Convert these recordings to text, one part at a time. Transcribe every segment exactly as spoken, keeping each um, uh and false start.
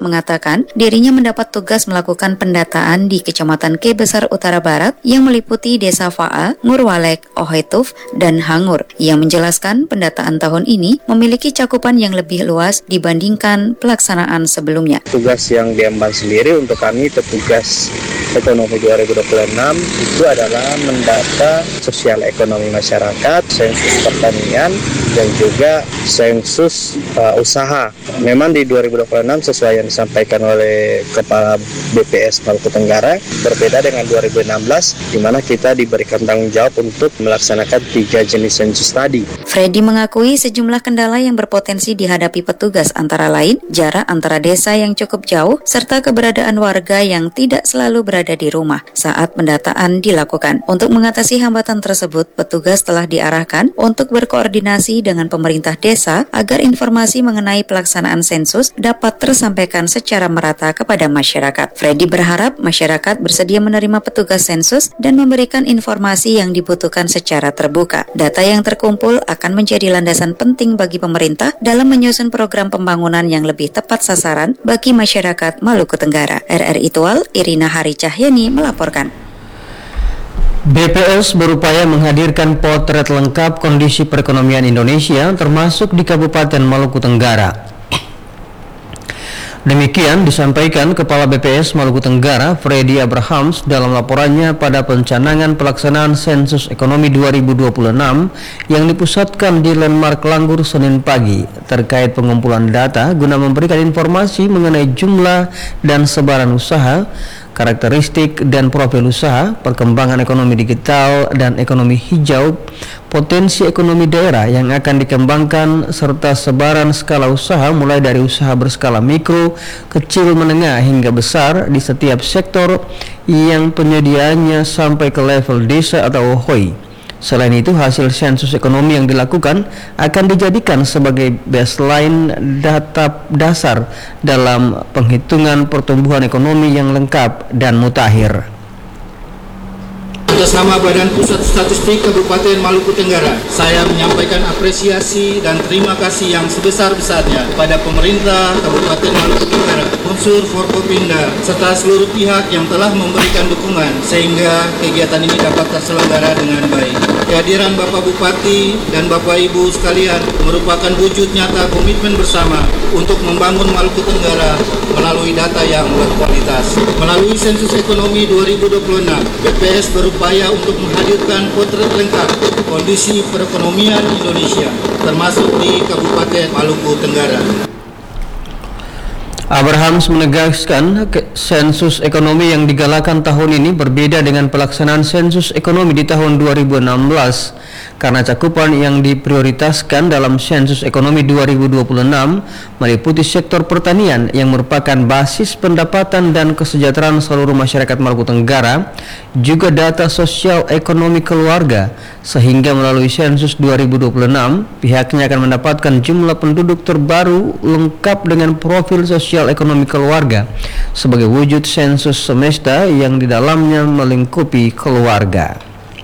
mengatakan dirinya mendapat tugas melakukan pendataan di Kecamatan K Besar Utara Barat yang meliputi Desa Fa'a, Ngurwalek, Ohetuf, dan Hangur. Ia menjelaskan pendataan tahun ini memiliki cakupan yang lebih luas dibandingkan pelaksanaan sebelumnya. Tugas yang diemban sendiri untuk kami petugas ekonomi dua ribu dua puluh enam itu adalah mendata sosial ekonomi masyarakat, sensus pertanian, dan juga sensus uh, usaha. Memang di dua ribu dua puluh enam sesuai yang disampaikan oleh Kepala B P S Maluku Tenggara berbeda dengan dua ribu enam belas di mana kita diberikan tanggung jawab untuk melaksanakan tiga jenis sensus tadi. Freddy mengakui sejumlah kendala yang berpotensi dihadapi petugas antara lain jarak antara desa yang cukup jauh serta keberadaan warga yang tidak selalu berada di rumah saat pendataan dilakukan. Untuk mengatasi hambatan tersebut, petugas telah diarahkan untuk berkoordinasi dengan pemerintah desa agar informasi mengenai pelaksanaan sensus dapat tersampaikan secara merata kepada masyarakat. Freddy berharap masyarakat bersedia menerima petugas sensus dan memberikan informasi yang dibutuhkan secara terbuka. Data yang terkumpul akan menjadi landasan penting bagi pemerintah dalam menyusun program pembangunan yang lebih tepat sasaran bagi masyarakat Maluku Tenggara. R R I Tual, Irina Hari Cahyani melaporkan. B P S berupaya menghadirkan potret lengkap kondisi perekonomian Indonesia termasuk di Kabupaten Maluku Tenggara. Demikian disampaikan Kepala B P S Maluku Tenggara, Freddy Abrahams, dalam laporannya pada pencanangan pelaksanaan sensus ekonomi dua ribu dua puluh enam yang dipusatkan di Landmark Langgur Senin pagi terkait pengumpulan data guna memberikan informasi mengenai jumlah dan sebaran usaha, karakteristik dan profil usaha, perkembangan ekonomi digital dan ekonomi hijau, potensi ekonomi daerah yang akan dikembangkan, serta sebaran skala usaha mulai dari usaha berskala mikro, kecil, menengah hingga besar di setiap sektor yang penyediaannya sampai ke level desa atau O H O I. Selain itu, hasil sensus ekonomi yang dilakukan akan dijadikan sebagai baseline data dasar dalam penghitungan pertumbuhan ekonomi yang lengkap dan mutakhir. Atas nama Badan Pusat Statistik Kabupaten Maluku Tenggara, saya menyampaikan apresiasi dan terima kasih yang sebesar-besarnya kepada pemerintah Kabupaten Maluku Tenggara, unsur Forkopimda, serta seluruh pihak yang telah memberikan dukungan sehingga kegiatan ini dapat terselenggara dengan baik. Kehadiran Bapak Bupati dan Bapak Ibu sekalian merupakan wujud nyata komitmen bersama untuk membangun Maluku Tenggara melalui data yang berkualitas. Melalui sensus ekonomi dua ribu dua puluh enam, B P S berupaya untuk menghadirkan potret lengkap kondisi perekonomian Indonesia, termasuk di Kabupaten Maluku Tenggara. Abrahams menegaskan sensus ekonomi yang digalakan tahun ini berbeda dengan pelaksanaan sensus ekonomi di tahun dua ribu enam belas karena cakupan yang diprioritaskan dalam sensus ekonomi dua ribu dua puluh enam meliputi sektor pertanian yang merupakan basis pendapatan dan kesejahteraan seluruh masyarakat Maluku Tenggara, juga data sosial ekonomi keluarga, sehingga melalui sensus dua ribu dua puluh enam pihaknya akan mendapatkan jumlah penduduk terbaru lengkap dengan profil sosial ekonomi keluarga sebagai wujud sensus semesta yang di dalamnya melingkupi keluarga.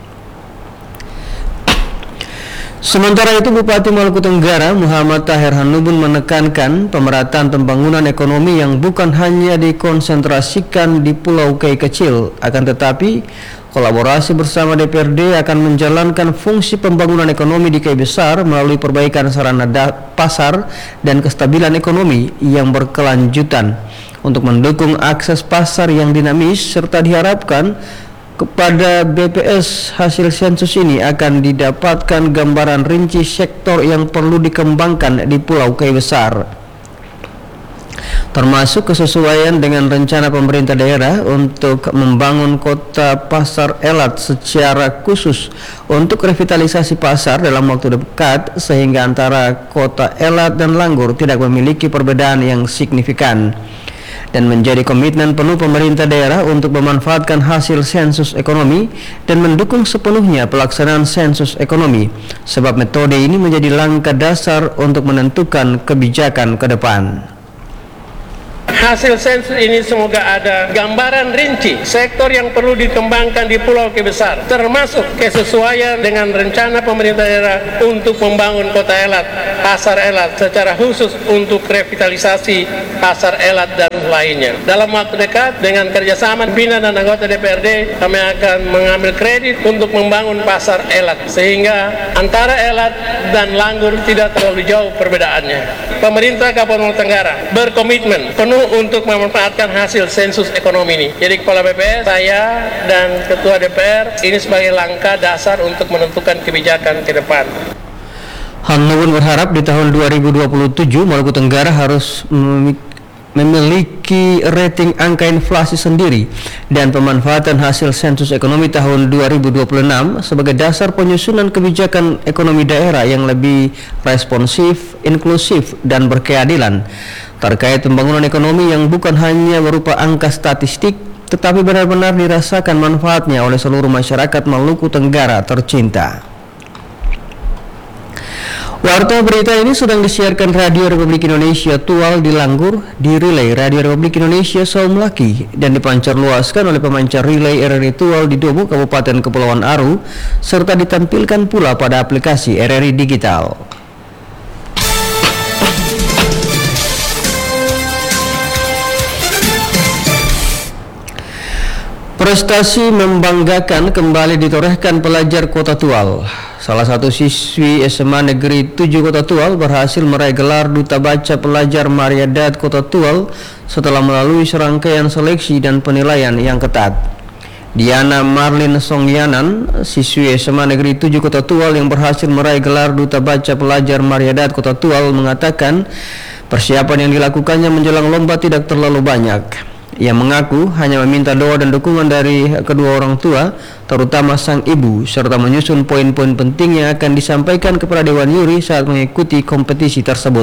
Sementara itu, Bupati Maluku Tenggara Muhammad Tahir Hanubun menekankan pemerataan pembangunan ekonomi yang bukan hanya dikonsentrasikan di Pulau K kecil, akan tetapi kolaborasi bersama D P R D akan menjalankan fungsi pembangunan ekonomi di K besar melalui perbaikan sarana pasar dan kestabilan ekonomi yang berkelanjutan untuk mendukung akses pasar yang dinamis, serta diharapkan kepada B P S hasil sensus ini akan didapatkan gambaran rinci sektor yang perlu dikembangkan di Pulau K besar, termasuk kesesuaian dengan rencana pemerintah daerah untuk membangun kota pasar Elat secara khusus untuk revitalisasi pasar dalam waktu dekat, sehingga antara kota Elat dan Langgur tidak memiliki perbedaan yang signifikan, dan menjadi komitmen penuh pemerintah daerah untuk memanfaatkan hasil sensus ekonomi dan mendukung sepenuhnya pelaksanaan sensus ekonomi, sebab metode ini menjadi langkah dasar untuk menentukan kebijakan ke depan. H hasil sensus ini semoga ada gambaran rinci sektor yang perlu dikembangkan di Pulau Kebesar, termasuk kesesuaian dengan rencana pemerintah daerah untuk membangun Kota Elat, Pasar Elat secara khusus untuk revitalisasi Pasar Elat dan lainnya. Dalam waktu dekat dengan kerjasama pimpinan dan anggota D P R D, kami akan mengambil kredit untuk membangun Pasar Elat sehingga antara Elat dan Langgur tidak terlalu jauh perbedaannya. Pemerintah Kabupaten Tenggara berkomitmen penuh untuk memanfaatkan hasil sensus ekonomi ini. Jadi Kepala B P S, saya dan Ketua D P R ini sebagai langkah dasar untuk menentukan kebijakan ke depan. Hanno pun berharap di tahun dua ribu dua puluh tujuh Maluku Tenggara harus memiliki rating angka inflasi sendiri dan pemanfaatan hasil sensus ekonomi tahun dua ribu dua puluh enam sebagai dasar penyusunan kebijakan ekonomi daerah yang lebih responsif, inklusif, dan berkeadilan terkait pembangunan ekonomi yang bukan hanya berupa angka statistik tetapi benar-benar dirasakan manfaatnya oleh seluruh masyarakat Maluku Tenggara tercinta. Warta berita ini sedang disiarkan Radio Republik Indonesia Tual di Langgur, di relay Radio Republik Indonesia Saumlaki, dan dipancar luaskan oleh pemancar relay R R I Tual di Dobo, Kabupaten Kepulauan Aru, serta ditampilkan pula pada aplikasi R R I Digital. Prestasi membanggakan kembali ditorehkan pelajar Kota Tual. Salah satu siswi S M A Negeri tujuh Kota Tual berhasil meraih gelar Duta Baca Pelajar Mariadat Kota Tual setelah melalui serangkaian seleksi dan penilaian yang ketat. Diana Marlin Songyanan, siswi S M A Negeri tujuh Kota Tual yang berhasil meraih gelar Duta Baca Pelajar Mariadat Kota Tual mengatakan persiapan yang dilakukannya menjelang lomba tidak terlalu banyak. Ia mengaku hanya meminta doa dan dukungan dari kedua orang tua, terutama sang ibu, serta menyusun poin-poin penting yang akan disampaikan kepada Dewan Juri saat mengikuti kompetisi tersebut.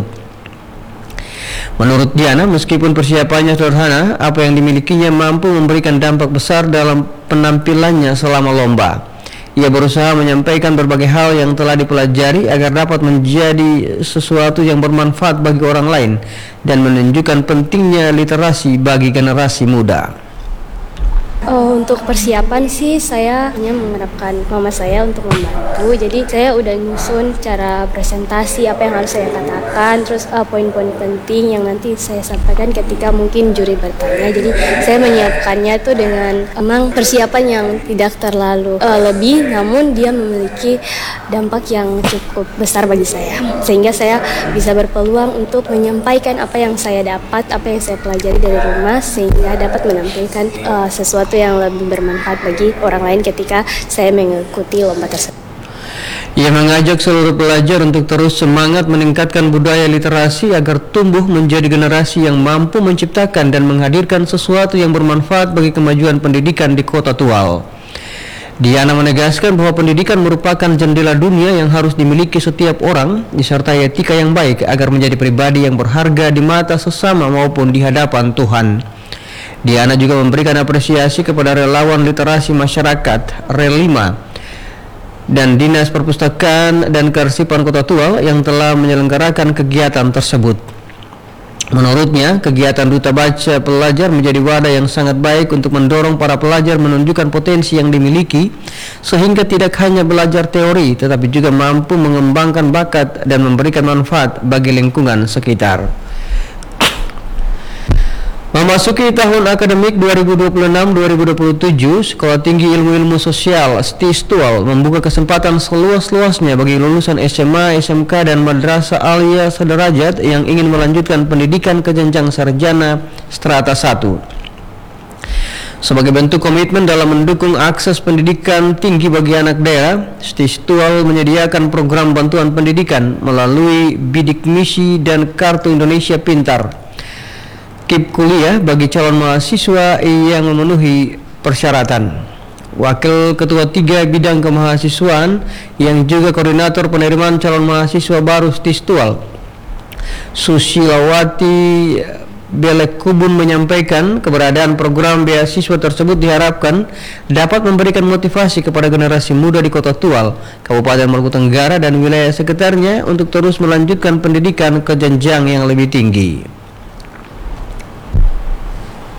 Menurut Diana, meskipun persiapannya sederhana, apa yang dimilikinya mampu memberikan dampak besar dalam penampilannya selama lomba. Ia berusaha menyampaikan berbagai hal yang telah dipelajari agar dapat menjadi sesuatu yang bermanfaat bagi orang lain dan menunjukkan pentingnya literasi bagi generasi muda. Oh, untuk persiapan sih saya hanya mengharapkan mama saya untuk membantu. Jadi saya udah nyusun cara presentasi apa yang harus saya katakan, terus uh, poin-poin penting yang nanti saya sampaikan ketika mungkin juri bertanya. Jadi saya menyiapkannya tuh dengan emang persiapan yang tidak terlalu uh, lebih, namun dia memiliki dampak yang cukup besar bagi saya, sehingga saya bisa berpeluang untuk menyampaikan apa yang saya dapat, apa yang saya pelajari dari rumah, sehingga dapat menampilkan uh, sesuatu yang lebih bermanfaat bagi orang lain ketika saya mengikuti lomba tersebut. Ia mengajak seluruh pelajar untuk terus semangat meningkatkan budaya literasi agar tumbuh menjadi generasi yang mampu menciptakan dan menghadirkan sesuatu yang bermanfaat bagi kemajuan pendidikan di Kota Tual. Diana menegaskan bahwa pendidikan merupakan jendela dunia yang harus dimiliki setiap orang, disertai etika yang baik agar menjadi pribadi yang berharga di mata sesama maupun di hadapan Tuhan. Diana juga memberikan apresiasi kepada relawan literasi masyarakat R E L lima dan Dinas Perpustakaan dan Kearsipan Kota Tual yang telah menyelenggarakan kegiatan tersebut. Menurutnya, kegiatan Duta Baca Pelajar menjadi wadah yang sangat baik untuk mendorong para pelajar menunjukkan potensi yang dimiliki, sehingga tidak hanya belajar teori, tetapi juga mampu mengembangkan bakat dan memberikan manfaat bagi lingkungan sekitar. Memasuki tahun akademik dua ribu dua puluh enam dua ribu dua puluh tujuh, Sekolah Tinggi Ilmu-Ilmu Sosial S T I S Tual membuka kesempatan seluas-luasnya bagi lulusan S M A, S M K, dan Madrasah Aliyah Sederajat yang ingin melanjutkan pendidikan ke jenjang sarjana strata satu. Sebagai bentuk komitmen dalam mendukung akses pendidikan tinggi bagi anak daerah, S T I S Tual menyediakan program bantuan pendidikan melalui Bidik Misi dan Kartu Indonesia Pintar, K I P kuliah bagi calon mahasiswa yang memenuhi persyaratan. Wakil Ketua tiga Bidang Kemahasiswaan yang juga Koordinator Penerimaan Calon Mahasiswa Baru S T I S Tual, Susilawati Belekubun, menyampaikan keberadaan program beasiswa tersebut diharapkan dapat memberikan motivasi kepada generasi muda di Kota Tual, Kabupaten Maluku Tenggara, dan wilayah sekitarnya untuk terus melanjutkan pendidikan ke jenjang yang lebih tinggi.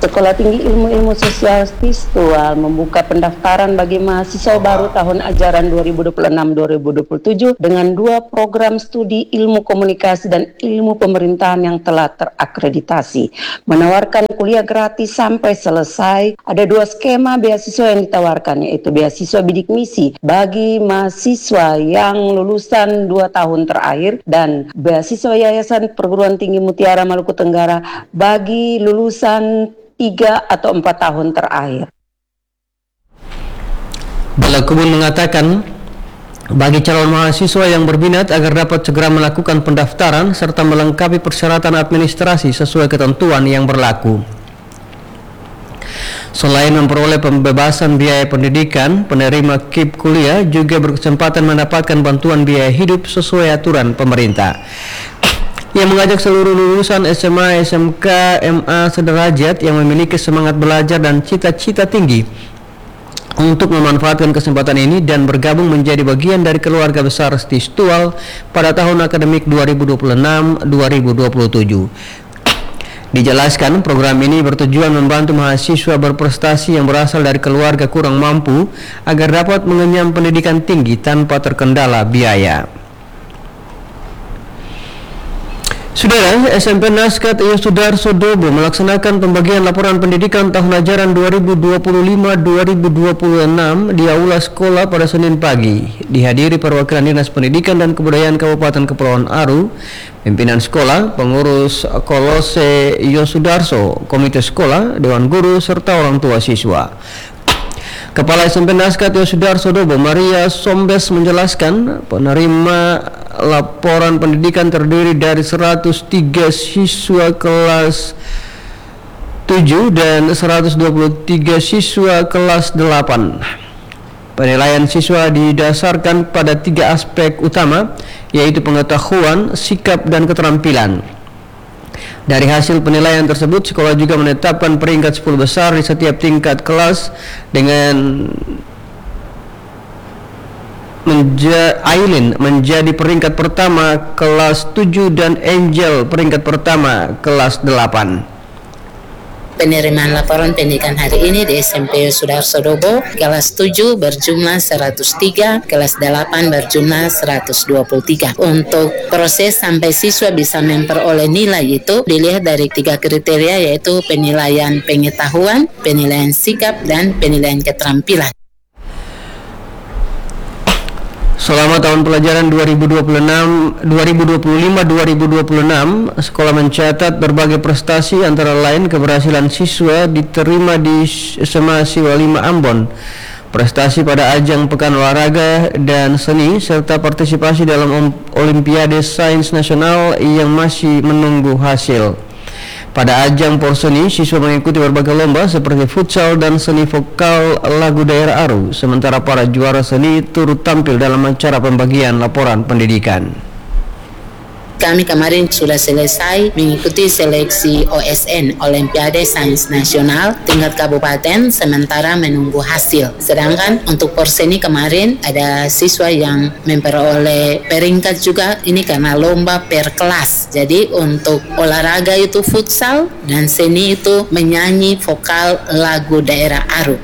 Sekolah Tinggi Ilmu-Ilmu Sosial Spiritual membuka pendaftaran bagi mahasiswa baru tahun ajaran dua ribu dua puluh enam dua ribu dua puluh tujuh dengan dua program studi ilmu komunikasi dan ilmu pemerintahan yang telah terakreditasi. Menawarkan kuliah gratis sampai selesai. Ada dua skema beasiswa yang ditawarkan, yaitu beasiswa bidik misi bagi mahasiswa yang lulusan dua tahun terakhir dan beasiswa Yayasan Perguruan Tinggi Mutiara Maluku Tenggara bagi lulusan tiga atau empat tahun terakhir. Balakubun mengatakan bagi calon mahasiswa yang berminat agar dapat segera melakukan pendaftaran serta melengkapi persyaratan administrasi sesuai ketentuan yang berlaku. Selain memperoleh pembebasan biaya pendidikan, penerima K I P kuliah juga berkesempatan mendapatkan bantuan biaya hidup sesuai aturan pemerintah. Yang mengajak seluruh lulusan S M A, S M K, M A sederajat yang memiliki semangat belajar dan cita-cita tinggi untuk memanfaatkan kesempatan ini dan bergabung menjadi bagian dari keluarga besar Spiritual pada tahun akademik dua ribu dua puluh enam dua ribu dua puluh tujuh. Dijelaskan, program ini bertujuan membantu mahasiswa berprestasi yang berasal dari keluarga kurang mampu agar dapat mengenyam pendidikan tinggi tanpa terkendala biaya. Saudara, S M P Naskat Yosudarso Dobo melaksanakan pembagian laporan pendidikan tahun ajaran dua ribu dua puluh lima dua ribu dua puluh enam di aula sekolah pada Senin pagi. Dihadiri perwakilan Dinas Pendidikan dan Kebudayaan Kabupaten Kepulauan Aru, pimpinan sekolah, pengurus Kolose Yosudarso, komite sekolah, dewan guru, serta orang tua siswa. Kepala S M P Naskat Yosudarso Dobo, Maria Sombes, menjelaskan penerima laporan pendidikan terdiri dari seratus tiga siswa kelas tujuh dan seratus dua puluh tiga siswa kelas delapan. Penilaian siswa didasarkan pada tiga aspek utama, yaitu pengetahuan, sikap, dan keterampilan. Dari hasil penilaian tersebut, sekolah juga menetapkan peringkat sepuluh besar di setiap tingkat kelas dengan menja Aileen menjadi peringkat pertama kelas tujuh dan Angel peringkat pertama kelas delapan. Penerimaan laporan pendidikan hari ini di S M P Yosudarso Dobo kelas tujuh berjumlah seratus tiga, kelas delapan berjumlah seratus dua puluh tiga. Untuk proses sampai siswa bisa memperoleh nilai itu dilihat dari tiga kriteria, yaitu penilaian pengetahuan, penilaian sikap, dan penilaian keterampilan. Selama tahun pelajaran dua ribu dua puluh enam dua ribu dua puluh lima dua ribu dua puluh enam, sekolah mencatat berbagai prestasi, antara lain keberhasilan siswa diterima di S M A Siwa lima Ambon, prestasi pada ajang Pekan Olahraga dan Seni, serta partisipasi dalam Olimpiade Sains Nasional yang masih menunggu hasil. Pada ajang Porseni, siswa mengikuti berbagai lomba seperti futsal dan seni vokal lagu daerah Aru, sementara para juara seni turut tampil dalam acara pembagian laporan pendidikan. Kami kemarin sudah selesai mengikuti seleksi O S N, Olimpiade Sains Nasional tingkat kabupaten, sementara menunggu hasil. Sedangkan untuk Porseni kemarin ada siswa yang memperoleh peringkat juga, ini karena lomba per kelas. Jadi untuk olahraga itu futsal dan seni itu menyanyi vokal lagu daerah Aru.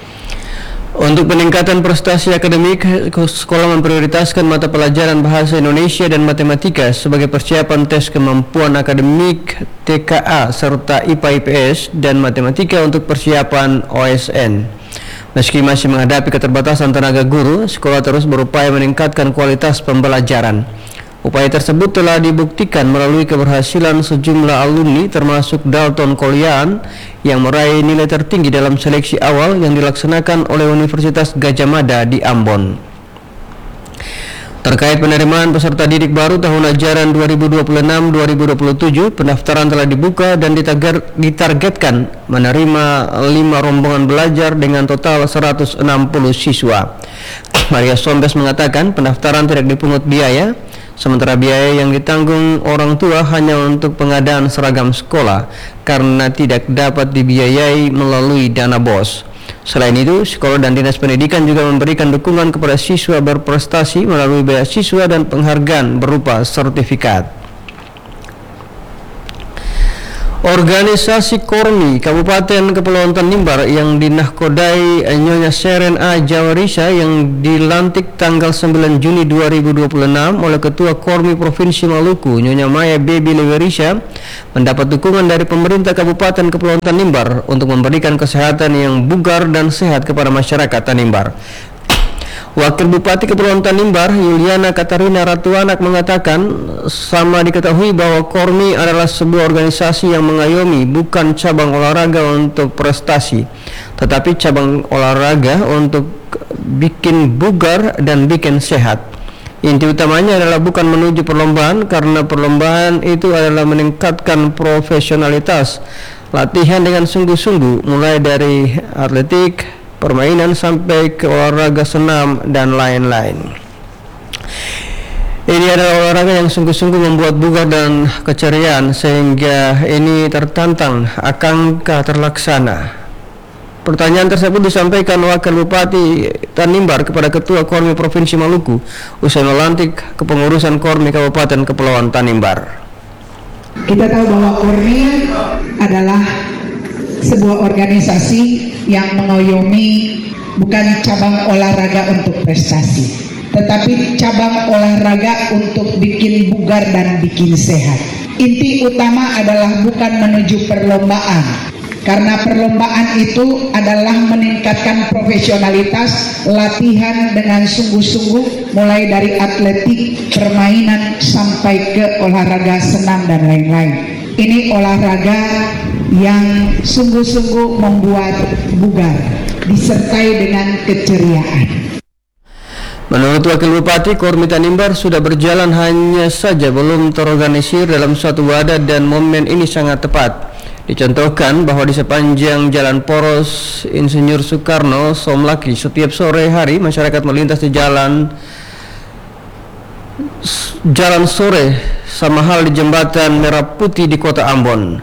Untuk peningkatan prestasi akademik, sekolah memprioritaskan mata pelajaran Bahasa Indonesia dan Matematika sebagai persiapan tes kemampuan akademik T K A serta I P A I P S dan Matematika untuk persiapan O S N. Meski masih menghadapi keterbatasan tenaga guru, sekolah terus berupaya meningkatkan kualitas pembelajaran. Upaya tersebut telah dibuktikan melalui keberhasilan sejumlah alumni termasuk Dalton Koliaan yang meraih nilai tertinggi dalam seleksi awal yang dilaksanakan oleh Universitas Gadjah Mada di Ambon. Terkait penerimaan peserta didik baru tahun ajaran dua ribu dua puluh enam dua ribu dua puluh tujuh, pendaftaran telah dibuka dan ditargetkan menerima lima rombongan belajar dengan total seratus enam puluh siswa. Maria Sombes mengatakan pendaftaran tidak dipungut biaya, sementara biaya yang ditanggung orang tua hanya untuk pengadaan seragam sekolah karena tidak dapat dibiayai melalui dana B O S. Selain itu, sekolah dan Dinas Pendidikan juga memberikan dukungan kepada siswa berprestasi melalui beasiswa dan penghargaan berupa sertifikat. Organisasi Kormi Kabupaten Kepulauan Tanimbar yang dinahkodai Nyonya Seren A. Jawarisha yang dilantik tanggal sembilan Juni dua ribu dua puluh enam oleh Ketua Kormi Provinsi Maluku Nyonya Maya Baby Lewerisha mendapat dukungan dari pemerintah Kabupaten Kepulauan Tanimbar untuk memberikan kesehatan yang bugar dan sehat kepada masyarakat Tanimbar. Wakil Bupati Kepulauan Tanimbar, Yuliana Katarina Ratuanak mengatakan, sama diketahui bahwa Kormi adalah sebuah organisasi yang mengayomi bukan cabang olahraga untuk prestasi, tetapi cabang olahraga untuk bikin bugar dan bikin sehat. Inti utamanya adalah bukan menuju perlombaan, karena perlombaan itu adalah meningkatkan profesionalitas, latihan dengan sungguh-sungguh, mulai dari atletik, permainan sampai ke olahraga senam dan lain-lain. Ini adalah olahraga yang sungguh-sungguh membuat bugar dan keceriaan sehingga ini tertantang akankah terlaksana. Pertanyaan tersebut disampaikan Wakil Bupati Tanimbar kepada Ketua Kormi Provinsi Maluku usai melantik kepengurusan Kormi Kabupaten Kepulauan Tanimbar. Kita tahu bahwa Kormi adalah sebuah organisasi yang mengayomi bukan cabang olahraga untuk prestasi, tetapi cabang olahraga untuk bikin bugar dan bikin sehat. Inti utama adalah bukan menuju perlombaan, karena perlombaan itu adalah meningkatkan profesionalitas, latihan dengan sungguh-sungguh, mulai dari atletik, permainan, sampai ke olahraga senam dan lain-lain. Ini olahraga yang sungguh-sungguh membuat bugar, disertai dengan keceriaan. Menurut Wakil Bupati, Kormi Tanimbar sudah berjalan, hanya saja belum terorganisir dalam suatu wadah dan momen ini sangat tepat. Dicontohkan bahwa di sepanjang Jalan Poros Insinyur Soekarno Somlaki setiap sore hari masyarakat melintas di jalan jalan sore, sama hal di jembatan Merah Putih di Kota Ambon.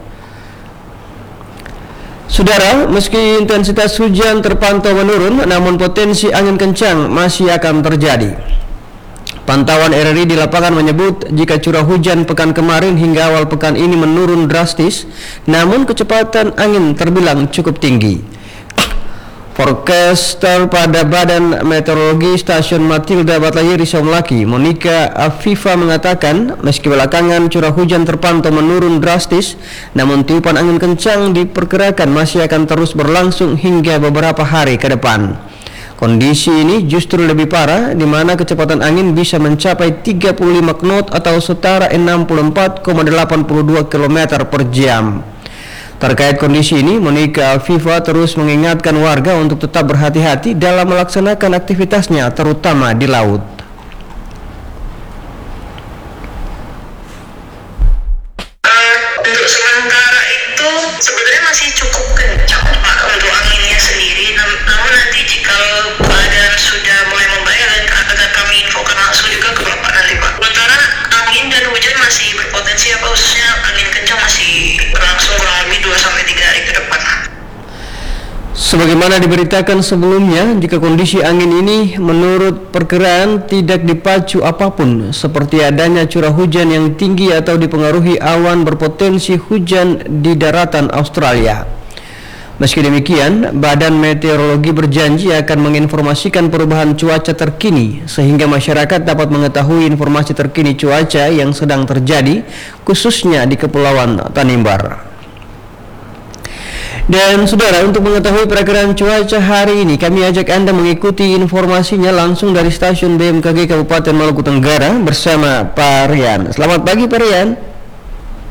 Saudara, meski intensitas hujan terpantau menurun, namun potensi angin kencang masih akan terjadi. Pantauan R R I di lapangan menyebut jika curah hujan pekan kemarin hingga awal pekan ini menurun drastis, namun kecepatan angin terbilang cukup tinggi. Forecaster pada Badan Meteorologi Stasiun Matilda Batlayeri Somlaki, Monika Afifa mengatakan, meski belakangan curah hujan terpantau menurun drastis, namun tiupan angin kencang diperkirakan masih akan terus berlangsung hingga beberapa hari ke depan. Kondisi ini justru lebih parah, di mana kecepatan angin bisa mencapai tiga puluh lima knot atau setara enam puluh empat koma delapan dua kilometer per jam. Terkait kondisi ini, Monika Afifa terus mengingatkan warga untuk tetap berhati-hati dalam melaksanakan aktivitasnya, terutama di laut. Uh, untuk sementara itu sebenarnya masih cukup kencang untuk anginnya sendiri. Namun nanti jika badan sudah mulai membaik, akan kami infokan langsung juga ke Bapak nanti Pak. Sementara angin dan hujan masih berpotensi, apa khususnya angin kencang masih berlangsung kurang lebih dua sampai tiga hari ke depan. Sebagaimana diberitakan sebelumnya, jika kondisi angin ini menurut perkiraan tidak dipacu apapun, seperti adanya curah hujan yang tinggi atau dipengaruhi awan berpotensi hujan di daratan Australia. Meski demikian, Badan Meteorologi berjanji akan menginformasikan perubahan cuaca terkini sehingga masyarakat dapat mengetahui informasi terkini cuaca yang sedang terjadi, khususnya di Kepulauan Tanimbar. Dan saudara, untuk mengetahui perakiraan cuaca hari ini, kami ajak Anda mengikuti informasinya langsung dari stasiun B M K G Kabupaten Maluku Tenggara bersama Pak Rian. Selamat pagi Pak Rian.